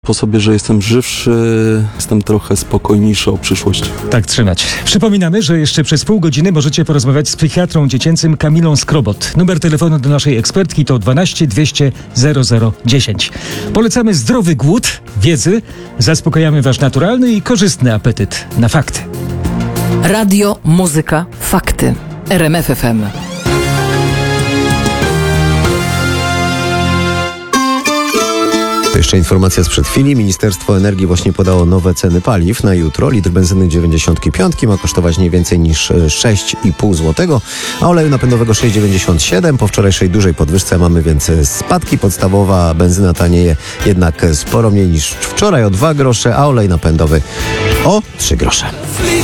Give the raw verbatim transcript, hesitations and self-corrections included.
po sobie, że jestem żywszy, jestem trochę spokojniejszy o przyszłość. Tak trzymać. Przypominamy, że jeszcze przez pół godziny możecie porozmawiać z psychiatrą dziecięcym Kamilą Skrobot. Numer telefonu do naszej ekspertki to dwanaście dwieście zero zero dziesięć. Polecamy zdrowy głód wiedzy, zaspokajamy wasz naturalny i korzystny apetyt na fakty. Radio, muzyka, fakty. R M F F M. To jeszcze informacja sprzed chwili. Ministerstwo Energii właśnie podało nowe ceny paliw na jutro. Litr benzyny dziewięćdziesiąt pięć ma kosztować nie więcej niż sześć i pół złotego, a oleju napędowego sześć dziewięćdziesiąt siedem. Po wczorajszej dużej podwyżce mamy więc spadki. Podstawowa benzyna tanieje jednak sporo mniej niż wczoraj o dwa grosze, a olej napędowy o trzy grosze.